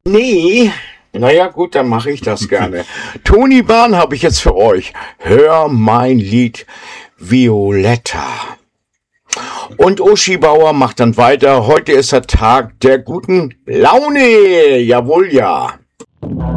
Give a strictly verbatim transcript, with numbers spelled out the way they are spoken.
Nee. Naja, gut, dann mache ich das gerne. Toni Bahn habe ich jetzt für euch. Hör mein Lied Violetta. Und Uschi Bauer macht dann weiter. Heute ist der Tag der guten Laune. Jawohl, ja.